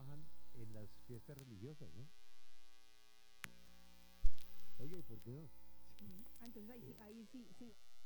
trabajan en las fiestas religiosas, ¿no? Oye, ¿y por qué no? Entonces ahí sí, ahí sí, sí.